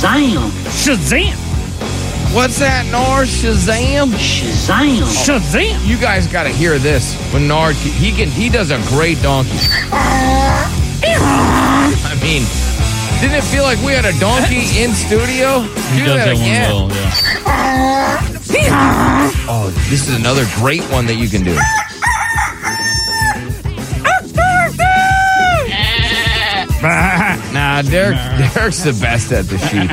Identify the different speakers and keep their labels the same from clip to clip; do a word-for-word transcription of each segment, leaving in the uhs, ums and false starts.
Speaker 1: Shazam.
Speaker 2: Shazam.
Speaker 3: What's that, Nard? Shazam?
Speaker 1: Shazam.
Speaker 2: Shazam.
Speaker 3: You guys got to hear this. When Nard, he can, he does a great donkey. I mean, didn't it feel like we had a donkey in studio?
Speaker 2: He
Speaker 3: Do
Speaker 2: does
Speaker 3: that
Speaker 2: that
Speaker 3: again.
Speaker 2: one well, yeah.
Speaker 3: Oh, this is another great one that you can do. Nah, Derek, Derek's the best at the sheep.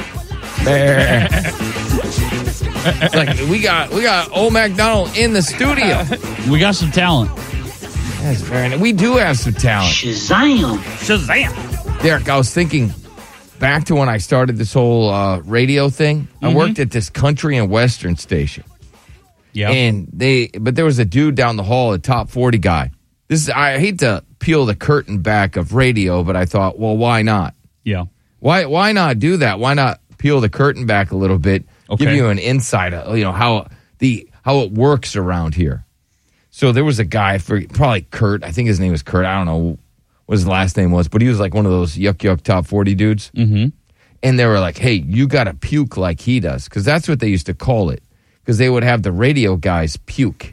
Speaker 3: It's like we got we got old MacDonald in the studio.
Speaker 2: We got some talent.
Speaker 3: That's very nice. We do have some talent.
Speaker 1: Shazam.
Speaker 2: Shazam.
Speaker 3: Derek, I was thinking back to when I started this whole uh, radio thing. I
Speaker 2: Mm-hmm.
Speaker 3: worked at this country and western station.
Speaker 2: Yeah.
Speaker 3: And they, but there was a dude down the hall, a top forty guy. This is, I hate to peel the curtain back of radio, but I thought, well, why not?
Speaker 2: Yeah.
Speaker 3: Why, why not do that? Why not peel the curtain back a little bit?
Speaker 2: Okay.
Speaker 3: Give you an insight of, you know, how the, how it works around here. So there was a guy for probably Kurt. I think his name was Kurt. I don't know what his last name was, but he was like one of those yuck, yuck top forty dudes.
Speaker 2: Mm-hmm.
Speaker 3: And they were like, hey, you got to puke like he does. Because that's what they used to call it. Because they would have the radio guys puke.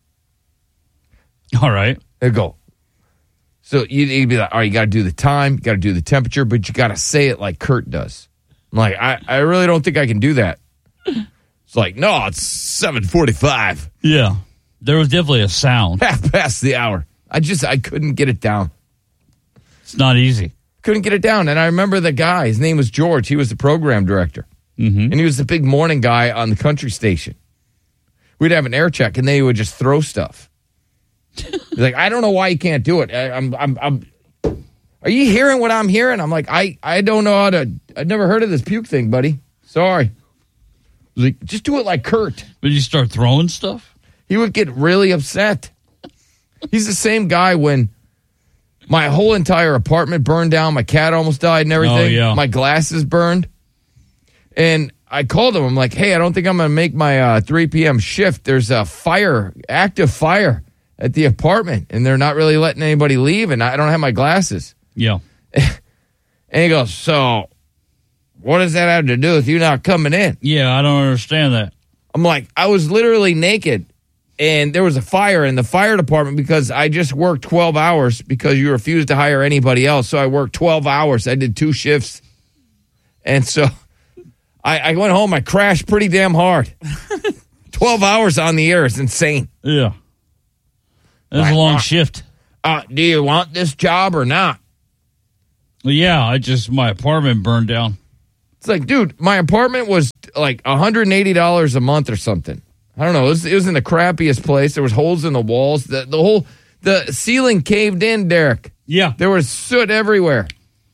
Speaker 2: All right.
Speaker 3: They'd go. So you'd, you'd be like, all right, you got to do the time, you got to do the temperature, but you got to say it like Kurt does. I'm like, I, I really don't think I can do that. It's like, no, it's seven forty-five.
Speaker 2: Yeah. There was definitely a sound.
Speaker 3: Half past the hour. I just, I couldn't get it down.
Speaker 2: It's not easy.
Speaker 3: Couldn't get it down. And I remember the guy, his name was George. He was the program director.
Speaker 2: Mm-hmm.
Speaker 3: And he was the big morning guy on the country station. We'd have an air check, and they would just throw stuff. He's like, I don't know why you can't do it. I, I'm, I'm, I'm. Are you hearing what I'm hearing? I'm like, I, I don't know how to. I've never heard of this puke thing, buddy. Sorry. He's like, just do it like Kurt.
Speaker 2: But you start throwing stuff?
Speaker 3: He would get really upset. He's the same guy when my whole entire apartment burned down. My cat almost died and everything.
Speaker 2: Oh, yeah.
Speaker 3: My glasses burned. And I called him. I'm like, hey, I don't think I'm going to make my uh, three p.m. shift. There's a fire, active fire at the apartment, and they're not really letting anybody leave, and I don't have my glasses.
Speaker 2: Yeah.
Speaker 3: And he goes, so what does that have to do with you not coming in?
Speaker 2: Yeah, I don't understand that.
Speaker 3: I'm like, I was literally naked, and there was a fire in the fire department because I just worked twelve hours because you refused to hire anybody else. So I worked twelve hours. I did two shifts. And so I, I went home. I crashed pretty damn hard. twelve hours on the air is insane.
Speaker 2: Yeah. It was a long shift.
Speaker 3: Uh, do you want this job or not?
Speaker 2: Well, yeah, I just, my apartment burned down.
Speaker 3: It's like, dude, my apartment was like one hundred eighty dollars a month or something. I don't know. It was, it was in the crappiest place. There was holes in the walls. The, the whole, the ceiling caved in, Derek.
Speaker 2: Yeah.
Speaker 3: There was soot everywhere.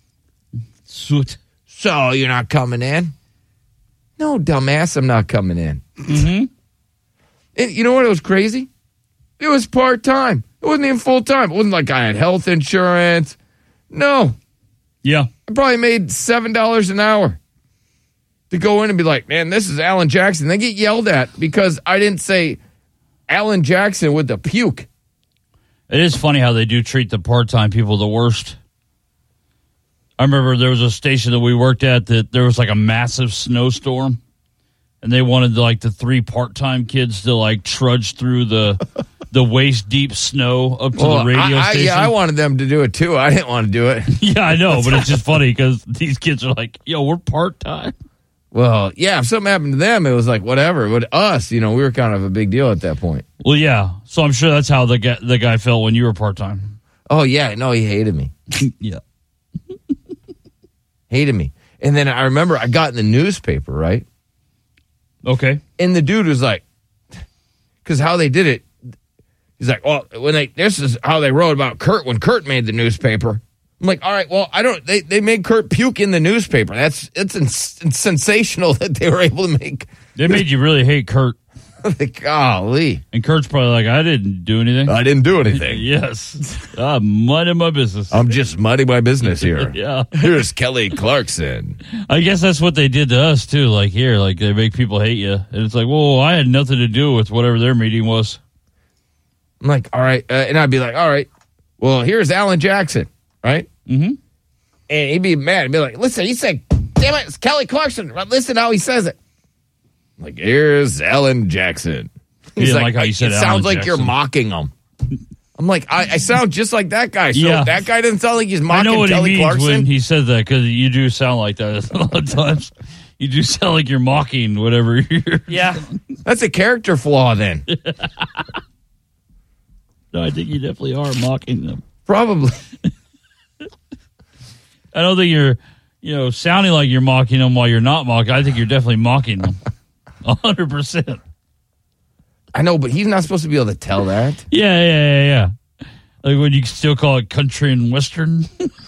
Speaker 2: Soot.
Speaker 3: So you're not coming in? No, dumbass, I'm not coming in.
Speaker 2: Mm-hmm.
Speaker 3: And you know what was crazy? It was part-time. It wasn't even full-time. It wasn't like I had health insurance. No.
Speaker 2: Yeah.
Speaker 3: I probably made seven dollars an hour to go in and be like, man, this is Alan Jackson. They get yelled at because I didn't say Alan Jackson with the puke.
Speaker 2: It is funny how they do treat the part-time people the worst. I remember there was a station that we worked at that there was like a massive snowstorm, and they wanted like the three part-time kids to like trudge through the the waist-deep snow up to
Speaker 3: Well,
Speaker 2: the radio
Speaker 3: I, I,
Speaker 2: station.
Speaker 3: yeah, I wanted them to do it too. I didn't want to do it.
Speaker 2: Yeah, I know, but it's just funny because these kids are like, yo, we're part-time.
Speaker 3: Well, yeah, if something happened to them, it was like whatever. But us, you know, we were kind of a big deal at that point.
Speaker 2: Well, yeah. So I'm sure that's how the guy, the guy felt when you were part-time.
Speaker 3: Oh, yeah. No, he hated me.
Speaker 2: Yeah.
Speaker 3: Hated me. And then I remember I got in the newspaper, right?
Speaker 2: Okay.
Speaker 3: And the dude was like, because how they did it, he's like, well, when they, this is how they wrote about Kurt when Kurt made the newspaper. I'm like, all right, well, I don't, they, they made Kurt puke in the newspaper. That's, it's, ins- it's sensational that they were able to make.
Speaker 2: They made you really hate Kurt.
Speaker 3: Like, golly.
Speaker 2: And Kurt's probably like, I didn't do anything.
Speaker 3: I didn't do anything.
Speaker 2: Yes. I'm minding my business.
Speaker 3: I'm just minding my business here.
Speaker 2: Yeah.
Speaker 3: Here's Kelly Clarkson.
Speaker 2: I guess that's what they did to us, too. Like, here, like, they make people hate you. And it's like, well, I had nothing to do with whatever their meeting was.
Speaker 3: I'm like, all right. Uh, and I'd be like, all right, well, here's Alan Jackson, right?
Speaker 2: Mm-hmm.
Speaker 3: And he'd be mad. He'd be like, listen, he said, damn it, it's Kelly Clarkson. Listen how he says it. I'm like, here's Alan Jackson. He's
Speaker 2: like, like how you said
Speaker 3: it
Speaker 2: Alan
Speaker 3: sounds like
Speaker 2: Jackson.
Speaker 3: you're mocking him. I'm like, I, I sound just like that guy. So
Speaker 2: Yeah.
Speaker 3: that guy doesn't sound like he's
Speaker 2: I
Speaker 3: mocking
Speaker 2: know what
Speaker 3: Kelly
Speaker 2: he means
Speaker 3: Clarkson.
Speaker 2: when he said that because you do sound like that a lot of times. You do sound like you're mocking whatever you're.
Speaker 1: Yeah.
Speaker 3: That's a character flaw then.
Speaker 2: No, I think you definitely are mocking them.
Speaker 3: Probably.
Speaker 2: I don't think you're, you know, sounding like you're mocking them while you're not mocking. I think you're definitely mocking them. A hundred percent.
Speaker 3: I know, but he's not supposed to be able to tell that.
Speaker 2: Yeah, yeah, yeah, yeah. Like when you still call it country and western.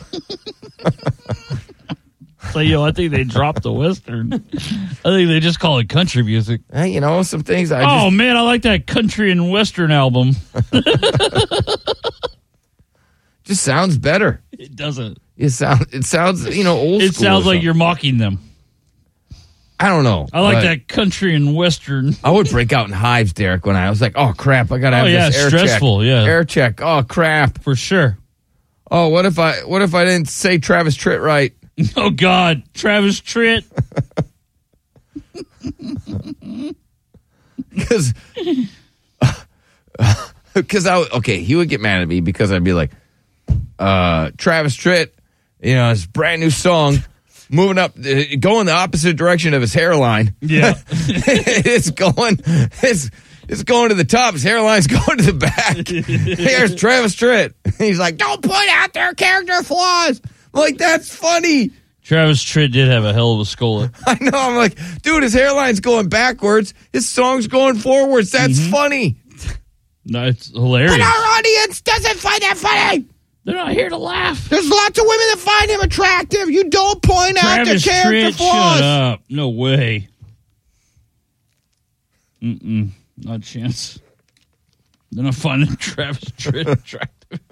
Speaker 2: So, you know, I think they dropped the western. I think they just call it country music.
Speaker 3: Hey, you know, some things I
Speaker 2: Oh,
Speaker 3: just...
Speaker 2: man, I like that country and western album.
Speaker 3: just sounds better.
Speaker 2: It doesn't.
Speaker 3: It sounds, it sounds, you know, old
Speaker 2: It
Speaker 3: school.
Speaker 2: sounds
Speaker 3: or
Speaker 2: like
Speaker 3: something.
Speaker 2: you're mocking them.
Speaker 3: I don't know.
Speaker 2: I like
Speaker 3: but
Speaker 2: that country and western.
Speaker 3: I would break out in hives, Derek, when I was like, oh, crap, I got to have
Speaker 2: Oh, yeah,
Speaker 3: this air
Speaker 2: stressful,
Speaker 3: check.
Speaker 2: yeah.
Speaker 3: Air check. Oh, crap.
Speaker 2: For sure.
Speaker 3: Oh, what if I what if I didn't say Travis Tritt right?
Speaker 2: Oh, God. Travis Tritt.
Speaker 3: Because, because I okay, he would get mad at me because I'd be like, uh, Travis Tritt, you know, his brand new song, moving up, uh, going the opposite direction of his hairline.
Speaker 2: Yeah.
Speaker 3: it's going, it's it's going to the top. His hairline's going to the back. Here's Travis Tritt. He's like, don't point out their character flaws. I'm like, that's funny.
Speaker 2: Travis Tritt did have a hell of a skullet.
Speaker 3: I know. I'm like, dude, his hairline's going backwards. His song's going forwards. That's
Speaker 2: Mm-hmm.
Speaker 3: funny.
Speaker 2: No, it's hilarious.
Speaker 3: But our audience doesn't find that funny.
Speaker 2: They're not here to laugh.
Speaker 3: There's lots of women that find him attractive. You don't point out
Speaker 2: Travis
Speaker 3: the character
Speaker 2: Tritt,
Speaker 3: flaws.
Speaker 2: shut up. No way. Mm-mm. Not a chance. They're not finding Travis Tritt attractive.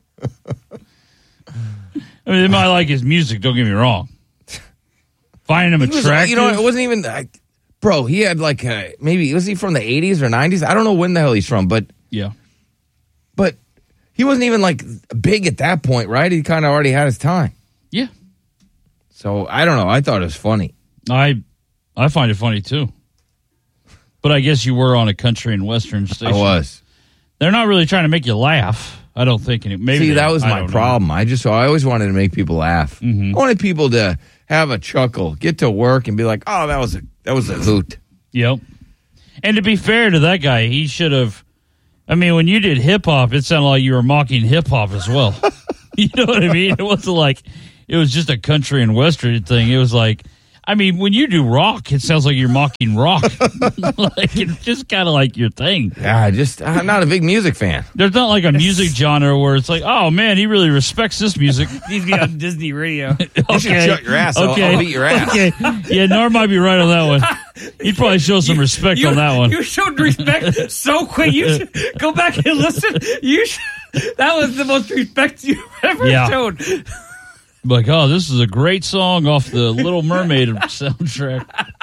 Speaker 2: I mean, they might like his music, don't get me wrong. Finding him
Speaker 3: He was,
Speaker 2: attractive.
Speaker 3: you know, it wasn't even like, bro. He had like a, maybe was he from the eighties or nineties? I don't know when the hell he's from, but
Speaker 2: yeah.
Speaker 3: but he wasn't even like big at that point, right? He kind of already had his time.
Speaker 2: Yeah.
Speaker 3: So I don't know. I thought it was funny.
Speaker 2: I I find it funny too. But I guess you were on a country and western station.
Speaker 3: I was.
Speaker 2: They're not really trying to make you laugh. I don't think any. Maybe
Speaker 3: See,
Speaker 2: they-
Speaker 3: that was
Speaker 2: I
Speaker 3: my
Speaker 2: don't know.
Speaker 3: problem. I just I always wanted to make people laugh.
Speaker 2: Mm-hmm.
Speaker 3: I wanted people to have a chuckle, get to work, and be like, "Oh, that was a that was a hoot."
Speaker 2: Yep. And to be fair to that guy, he should have. I mean, when you did hip hop, it sounded like you were mocking hip hop as well. You know what I mean? It wasn't like it was just a country and western thing. It was like, I mean, when you do rock, it sounds like you're mocking rock. Like it's just kind of like your thing.
Speaker 3: Yeah, I just I'm not a big music fan.
Speaker 2: There's not like a music genre where it's like, oh man, he really respects this music.
Speaker 1: Needs to be on Disney Radio.
Speaker 3: You should shut your ass. I'll-
Speaker 2: Okay.
Speaker 3: I'll beat your ass.
Speaker 2: Okay. Yeah, Norm might be right on that one. He'd probably show some respect
Speaker 1: You-
Speaker 2: on that one.
Speaker 1: You showed respect so quick. You should go back and listen. You should, that was the most respect you've ever
Speaker 2: Yeah.
Speaker 1: shown.
Speaker 2: Like, oh, this is a great song off the Little Mermaid soundtrack.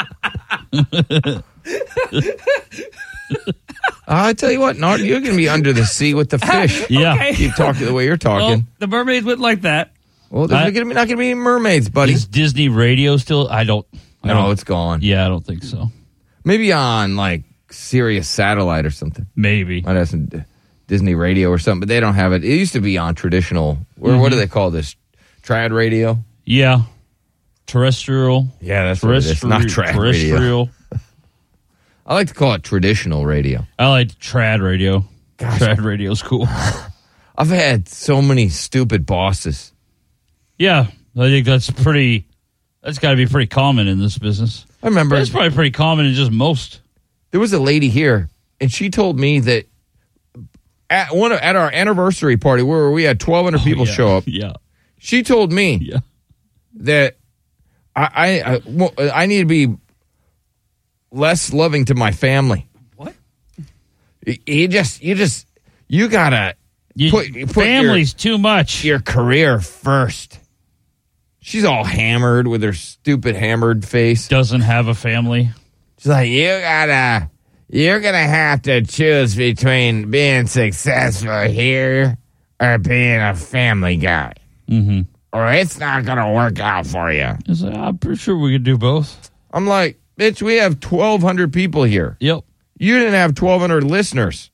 Speaker 3: I tell you what, Nart, you're gonna be under the sea with the fish.
Speaker 2: Yeah.
Speaker 1: Okay.
Speaker 3: Keep talking the way you're
Speaker 1: Well,
Speaker 3: talking.
Speaker 1: the mermaids went like that.
Speaker 3: Well, there's
Speaker 2: I-
Speaker 3: gonna be, not gonna be any mermaids, buddy.
Speaker 2: Is Disney Radio still? I don't. I
Speaker 3: No,
Speaker 2: don't,
Speaker 3: it's gone.
Speaker 2: Yeah, I don't think so.
Speaker 3: Maybe on like Sirius Satellite or something.
Speaker 2: Maybe.
Speaker 3: Might have some D- Disney Radio or something, but they don't have it. It used to be on traditional. Or
Speaker 2: Mm-hmm.
Speaker 3: what do they call this? Trad radio.
Speaker 2: Yeah. Terrestrial.
Speaker 3: Yeah, that's what it is.
Speaker 2: Terrestrial.
Speaker 3: Not trad radio.
Speaker 2: terrestrial.
Speaker 3: I like to call it traditional radio.
Speaker 2: I like trad radio.
Speaker 3: Gosh.
Speaker 2: Trad radio's cool.
Speaker 3: I've had so many stupid bosses.
Speaker 2: Yeah, I think that's pretty. That's got to be pretty common in this business.
Speaker 3: I remember
Speaker 2: That's probably pretty common in just most.
Speaker 3: there was a lady here, and she told me that at one of- at our anniversary party where we had twelve hundred people
Speaker 2: Oh, yeah.
Speaker 3: show up,
Speaker 2: Yeah.
Speaker 3: she told me
Speaker 2: Yeah.
Speaker 3: that I I, I well, I need to be less loving to my family.
Speaker 1: What?
Speaker 3: You- You just you just you gotta
Speaker 2: You,
Speaker 3: put, you put
Speaker 2: family's too much.
Speaker 3: your, your career first. She's all hammered with her stupid hammered face.
Speaker 2: Doesn't have a family.
Speaker 3: She's like, you gotta, you're gonna have to choose between being successful here or being a family guy.
Speaker 2: Mm-hmm.
Speaker 3: or it's not going to work out for you.
Speaker 2: It's like, I'm pretty sure we could do both.
Speaker 3: I'm like, bitch, we have twelve hundred people here.
Speaker 2: Yep.
Speaker 3: You didn't have twelve hundred listeners.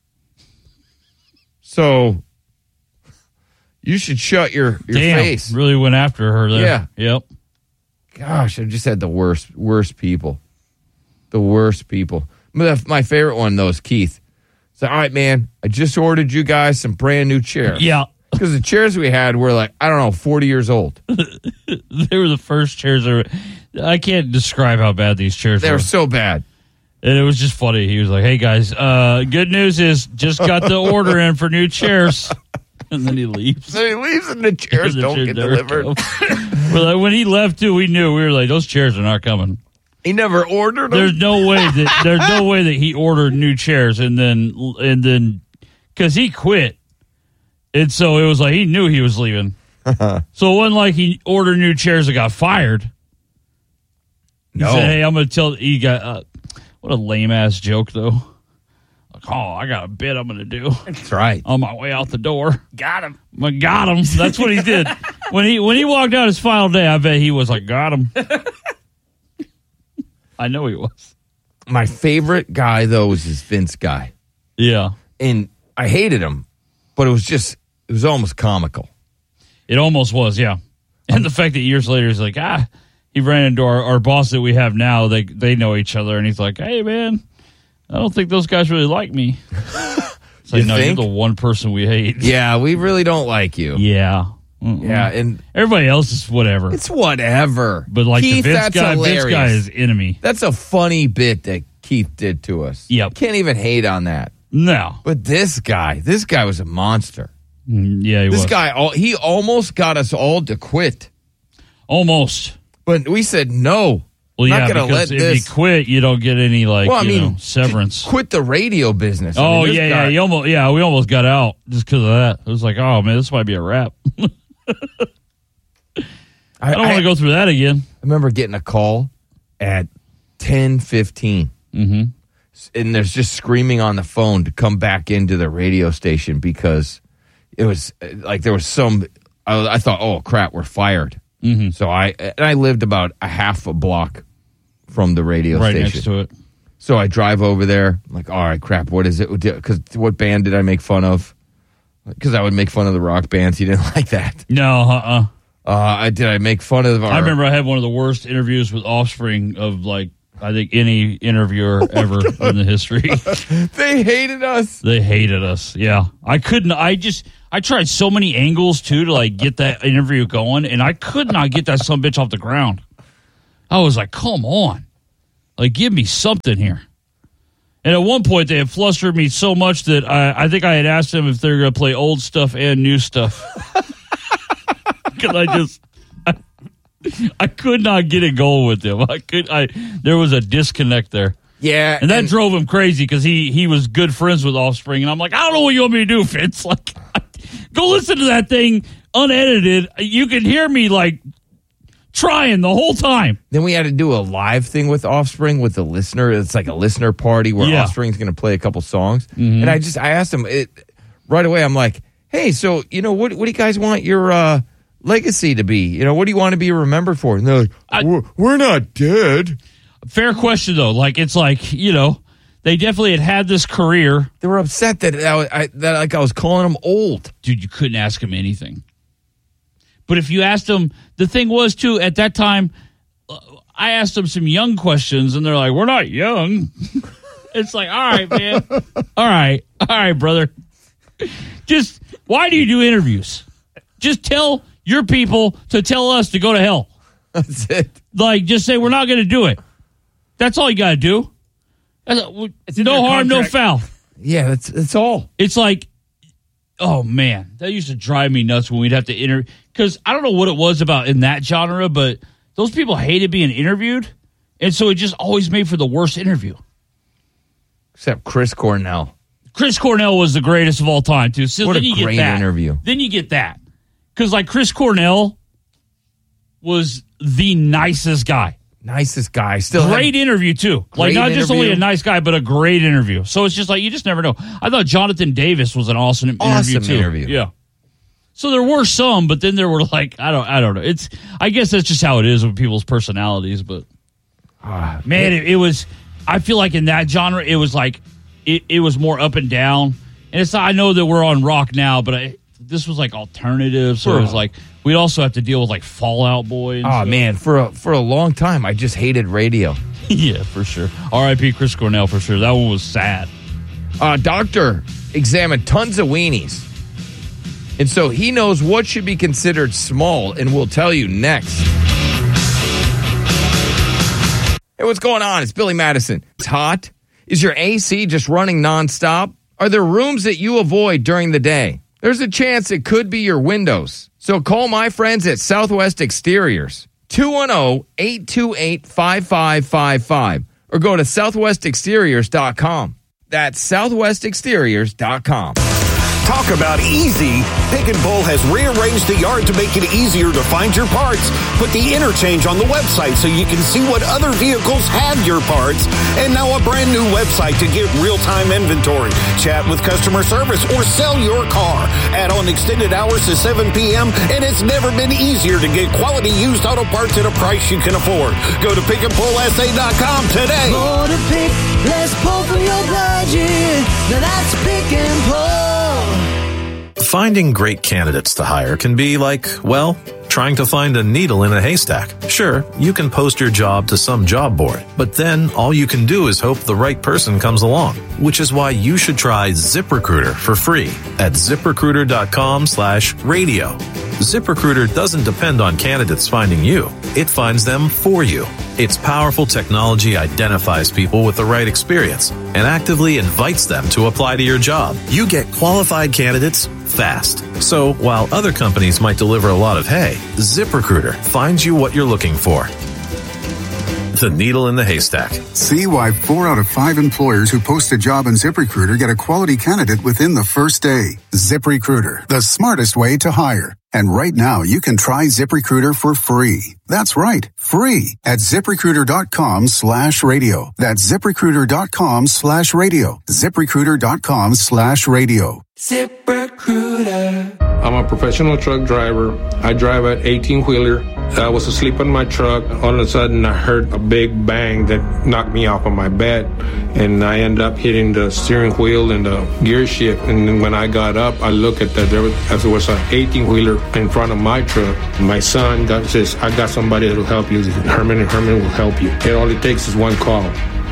Speaker 3: So you should shut your, your
Speaker 2: Damn,
Speaker 3: face.
Speaker 2: really went after her there.
Speaker 3: Yeah.
Speaker 2: Yep.
Speaker 3: Gosh, I just had the worst, worst people. The worst people. My favorite one, though, is Keith. So, all right, man, I just ordered you guys some brand new chairs.
Speaker 2: Yeah.
Speaker 3: Because the chairs we had were like, I don't know, forty years old.
Speaker 2: They were the first chairs. Ever. I can't describe how bad these chairs
Speaker 3: They
Speaker 2: were.
Speaker 3: were so bad.
Speaker 2: And it was just funny. He was like, hey, guys, uh, good news is just got the order in for new chairs. And then he leaves.
Speaker 3: So he leaves and the chairs
Speaker 2: The
Speaker 3: don't
Speaker 2: chairs
Speaker 3: get
Speaker 2: never
Speaker 3: delivered.
Speaker 2: come. We're like, when he left, too, we knew. We were like, those chairs are not coming.
Speaker 3: He never ordered them.
Speaker 2: There's no way that there's no way that he ordered new chairs and then and then because he quit, and so it was like he knew he was leaving. So it wasn't like he ordered new chairs and got fired. He
Speaker 3: No.
Speaker 2: said, "Hey, I'm going to tell you got uh, what a lame ass joke though." Like, oh, I got a bit I'm going to do
Speaker 3: That's right.
Speaker 2: on my way out the door.
Speaker 1: Got him.
Speaker 2: I got him. That's what he did when he when he walked out his final day. I bet he was like, "Got him." I know he was.
Speaker 3: My favorite guy, though, was this Vince guy.
Speaker 2: Yeah.
Speaker 3: And I hated him, but it was just, it was almost comical.
Speaker 2: It almost was, yeah. And the fact that years later he's like, ah, he ran into our, our boss that we have now. They they know each other, and he's like, hey, man, I don't think those guys really like me. It's like,
Speaker 3: You
Speaker 2: no,
Speaker 3: think?
Speaker 2: you're the one person we hate.
Speaker 3: Yeah, we really don't like you.
Speaker 2: Yeah. Mm-mm.
Speaker 3: Yeah, and
Speaker 2: Everybody else is whatever.
Speaker 3: it's whatever.
Speaker 2: But like
Speaker 3: Keith,
Speaker 2: the Vince
Speaker 3: that's
Speaker 2: guy,
Speaker 3: hilarious.
Speaker 2: Vince guy is enemy.
Speaker 3: That's a funny bit that Keith did to us.
Speaker 2: Yep.
Speaker 3: Can't even hate on that.
Speaker 2: No.
Speaker 3: But this guy, this guy was a monster.
Speaker 2: Mm, yeah, he
Speaker 3: This
Speaker 2: was.
Speaker 3: guy, al- he almost got us all to quit.
Speaker 2: Almost.
Speaker 3: But we said, no.
Speaker 2: Well,
Speaker 3: not
Speaker 2: yeah,
Speaker 3: gonna
Speaker 2: because
Speaker 3: let
Speaker 2: if
Speaker 3: this-
Speaker 2: you quit, you don't get any, like,
Speaker 3: Well, I
Speaker 2: you
Speaker 3: mean,
Speaker 2: know, severance.
Speaker 3: Quit the radio business. I
Speaker 2: Oh,
Speaker 3: mean, this
Speaker 2: yeah,
Speaker 3: guy-
Speaker 2: yeah. You almost, yeah, we almost got out just because of that. It was like, oh, man, this might be a wrap. I don't want to go through that again.
Speaker 3: I remember getting a call at ten fifteen.
Speaker 2: Mm-hmm.
Speaker 3: And there's just screaming on the phone to come back into the radio station because it was uh, like there was some. I, I thought, oh crap, we're fired.
Speaker 2: Mm-hmm.
Speaker 3: So I and I lived about a half a block from the radio
Speaker 2: Right
Speaker 3: station.
Speaker 2: next to it.
Speaker 3: So I drive over there. I'm like, all right, crap, what is it? Because what band did I make fun of? Because I would make fun of the rock bands. He didn't like that.
Speaker 2: No, uh-uh.
Speaker 3: Uh, I did. I make fun of. Our,
Speaker 2: I remember I had one of the worst interviews with Offspring of, like, I think any interviewer ever in the history.
Speaker 3: They hated us.
Speaker 2: They hated us. Yeah. I couldn't, I just, I tried so many angles, too, to, like, get that interview going, and I could not get that son bitch off the ground. I was like, come on. Like, give me something here. And at one point, they had flustered me so much that I, I think I had asked them if they were going to play old stuff and new stuff. Because I just, I, I could not get it going with them. I could, I there was a disconnect there,
Speaker 3: Yeah,
Speaker 2: and that drove him crazy because he he was good friends with Offspring, and I'm like, I don't know what you want me to do, Fitz. Like, go listen to that thing unedited. You can hear me like trying the whole time.
Speaker 3: Then we had to do a live thing with Offspring with the listener. It's like a listener party where
Speaker 2: Yeah.
Speaker 3: Offspring's going to play a couple songs.
Speaker 2: Mm-hmm.
Speaker 3: And I just I asked him it, right away. I'm like, hey, so you know what? What do you guys want your uh, legacy to be? You know, what do you want to be remembered for? And they're like,
Speaker 2: I-
Speaker 3: we're, we're not dead.
Speaker 2: Fair question though. Like it's like you know they definitely had had this career.
Speaker 3: They were upset that I, I that like I was calling them old.
Speaker 2: Dude, you couldn't ask him anything. But if you asked them, the thing was, too, at that time, uh, I asked them some young questions, and they're like, we're not young. It's like, all right, man. All right. All right, brother. Just, why do you do interviews? Just tell your people to tell us to go to hell.
Speaker 3: That's it.
Speaker 2: Like, just say, we're not going to do it. That's all you got to do. That's,
Speaker 1: It's in
Speaker 2: no
Speaker 1: their
Speaker 2: harm, no
Speaker 1: contract.
Speaker 2: foul.
Speaker 3: Yeah, that's that's all.
Speaker 2: It's like, oh man, that used to drive me nuts when we'd have to interview. Because I don't know what it was about in that genre, but those people hated being interviewed. And so it just always made for the worst interview.
Speaker 3: Except Chris Cornell.
Speaker 2: Chris Cornell was the greatest of all time, too. So
Speaker 3: What
Speaker 2: then
Speaker 3: a
Speaker 2: you get
Speaker 3: great
Speaker 2: that.
Speaker 3: interview.
Speaker 2: Then you get that. Because, like, Chris Cornell was the nicest guy.
Speaker 3: Nicest guy. Still had-
Speaker 2: Great interview, too.
Speaker 3: Great
Speaker 2: Like, not just only a
Speaker 3: interview.
Speaker 2: nice guy, but a great interview. So it's just like, you just never know. I thought Jonathan Davis was an awesome interview,
Speaker 3: Awesome
Speaker 2: too.
Speaker 3: interview.
Speaker 2: Yeah. So there were some, but then there were like I don't I don't know. It's I guess that's just how it is with people's personalities. But uh, man, it, it was. I feel like in that genre, it was like it, it was more up and down. And it's I know that we're on rock now, but I, this was like alternative. So it was like we'd also have to deal with like Fall Out Boy. And
Speaker 3: oh
Speaker 2: stuff.
Speaker 3: man, for a, for a long time, I just hated radio.
Speaker 2: Yeah, for sure. R I P Chris Cornell for sure. That one was sad.
Speaker 3: Uh, doctor examined tons of weenies. And so he knows what should be considered small, and we'll tell you next. Hey, what's going on? It's Billy Madison. It's hot. Is your A C just running nonstop? Are there rooms that you avoid during the day? There's a chance it could be your windows. So call my friends at Southwest Exteriors. two one zero, eight two eight, five five five five. Or go to southwest exteriors dot com. That's southwest exteriors dot com.
Speaker 4: Talk about easy. Pick and Pull has rearranged the yard to make it easier to find your parts. Put the interchange on the website so you can see what other vehicles have your parts. And now a brand new website to get real-time inventory. Chat with customer service or sell your car. Add on extended hours to seven p.m. and it's never been easier to get quality used auto parts at a price you can afford. Go to pick and pull s a dot com today.
Speaker 5: More to pick, less pull for your budget. Now that's Pick and Pull.
Speaker 6: Finding great candidates to hire can be like, well, trying to find a needle in a haystack. Sure, you can post your job to some job board, but then all you can do is hope the right person comes along, which is why you should try ZipRecruiter for free at ZipRecruiter.com slash radio. ZipRecruiter doesn't depend on candidates finding you. It finds them for you. Its powerful technology identifies people with the right experience and actively invites them to apply to your job. You get qualified candidates fast. So while other companies might deliver a lot of hay, ZipRecruiter finds you what you're looking for. The needle in the haystack.
Speaker 7: See why four out of five employers who post a job in ZipRecruiter get a quality candidate within the first day. ZipRecruiter, the smartest way to hire. And right now, you can try ZipRecruiter for free. That's right, free at ZipRecruiter.com slash radio. That's ZipRecruiter.com slash radio. ZipRecruiter.com slash radio.
Speaker 5: ZipRecruiter.
Speaker 8: I'm a professional truck driver. I drive an eighteen-wheeler. I was asleep in my truck. All of a sudden, I heard a big bang that knocked me off of my bed. And I ended up hitting the steering wheel and the gear shift. And then when I got up, I looked at that. There was, as there was an eighteen-wheeler in front of my truck. My son got, says, I got somebody that will help you. Herman and Herman will help you. And all it takes is one call.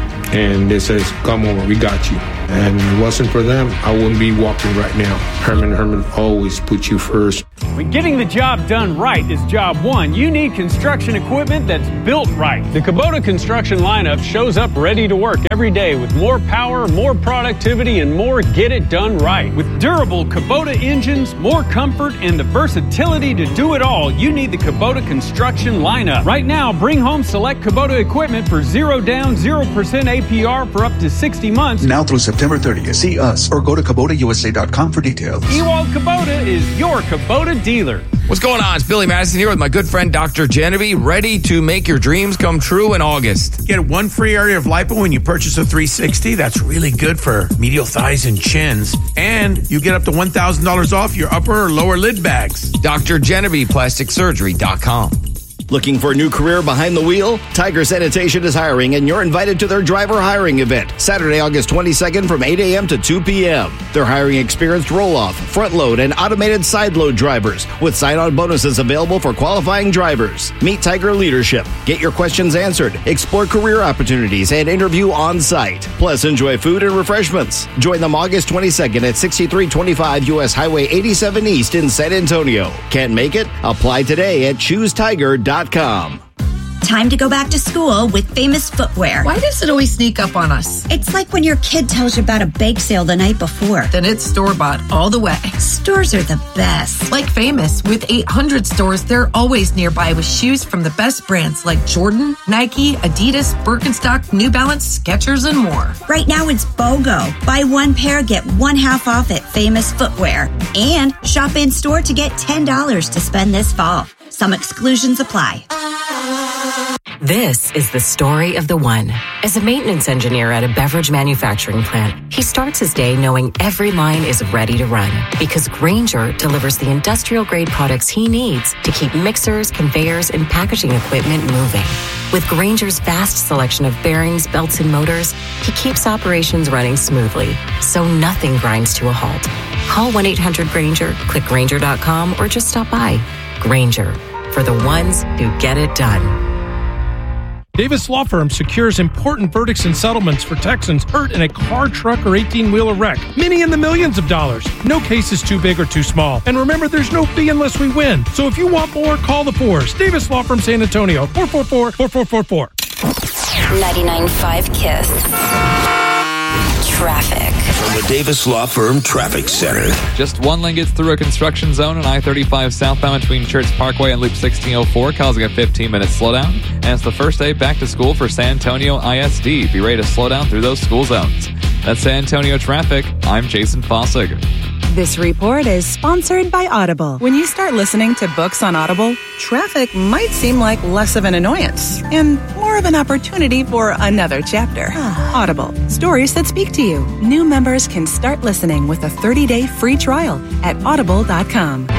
Speaker 8: And it says, come over, we got you. And if it wasn't for them, I wouldn't be walking right now. Herman Herman always put you first.
Speaker 9: When getting the job done right is job one, you need construction equipment that's built right. The Kubota construction lineup shows up ready to work every day with more power, more productivity, and more get it done right. With durable Kubota engines, more comfort, and the versatility to do it all, you need the Kubota construction lineup. Right now, bring home select Kubota equipment for zero down, zero percent A P R for up to sixty months.
Speaker 10: Now through September thirtieth. See us or go to Kubota U S A dot com for details.
Speaker 9: Ewald Kubota is your Kubota dealer.
Speaker 3: What's going on? It's Billy Madison here with my good friend Doctor Genevieve, ready to make your dreams come true in August.
Speaker 11: Get one free area of lipo when you purchase a three sixty. That's really good for medial thighs and chins. And you get up to one thousand dollars off your upper or lower lid bags.
Speaker 3: Dr Genevieve Plastic Surgery dot com.
Speaker 12: Looking for a new career behind the wheel? Tiger Sanitation is hiring, and you're invited to their driver hiring event, Saturday, August twenty-second from eight a.m. to two p.m. They're hiring experienced roll-off, front-load, and automated side-load drivers, with sign-on bonuses available for qualifying drivers. Meet Tiger leadership, get your questions answered, explore career opportunities, and interview on-site. Plus, enjoy food and refreshments. Join them August twenty-second at sixty-three twenty-five U S Highway eighty-seven East in San Antonio. Can't make it? Apply today at choose tiger dot com.
Speaker 13: Time to go back to school with Famous Footwear.
Speaker 14: Why does it always sneak up on us?
Speaker 13: It's like when your kid tells you about a bake sale the night before.
Speaker 14: Then it's store-bought all the way.
Speaker 13: Stores are the best.
Speaker 14: Like Famous, with eight hundred stores, they're always nearby with shoes from the best brands like Jordan, Nike, Adidas, Birkenstock, New Balance, Skechers, and more.
Speaker 13: Right now it's BOGO. Buy one pair, get one half off at Famous Footwear. And shop in-store to get ten dollars to spend this fall. Some exclusions apply.
Speaker 15: This is the story of the one. As a maintenance engineer at a beverage manufacturing plant, he starts his day knowing every line is ready to run because Grainger delivers the industrial-grade products he needs to keep mixers, conveyors, and packaging equipment moving. With Grainger's vast selection of bearings, belts, and motors, he keeps operations running smoothly, so nothing grinds to a halt. Call one eight hundred Grainger, click Grainger dot com, or just stop by. Grainger, for the ones who get it done.
Speaker 16: Davis Law Firm secures important verdicts and settlements for Texans hurt in a car, truck, or eighteen-wheeler wreck. Many in the millions of dollars. No case is too big or too small. And remember, there's no fee unless we win. So if you want more, call the Fours. Davis Law Firm San Antonio, four four four, four four four four.
Speaker 17: ninety-nine point five KISS. Traffic.
Speaker 18: From the Davis Law Firm Traffic Center.
Speaker 19: Just one lane gets through a construction zone on I thirty-five southbound between Church Parkway and Loop sixteen oh four, causing a fifteen-minute slowdown. And it's the first day back to school for San Antonio I S D. Be ready to slow down through those school zones. That's San Antonio Traffic. I'm Jason Fossig.
Speaker 20: This report is sponsored by Audible. When you start listening to books on Audible, traffic might seem like less of an annoyance and more of an opportunity for another chapter. Audible, stories that speak to you. New members can start listening with a thirty-day free trial at audible dot com.